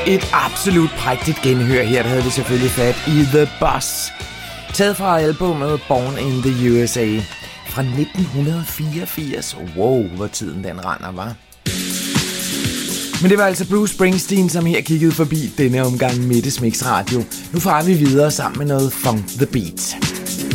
Et absolut prægtigt genhør her, der havde vi selvfølgelig fat i The Boss. Taget fra albumet Born in the USA fra 1984. Wow, hvor tiden den render, var. Men det var altså Bruce Springsteen, som her kiggede forbi denne omgang Mettes Mix Radio. Nu farer vi videre sammen med noget Funk the Beat.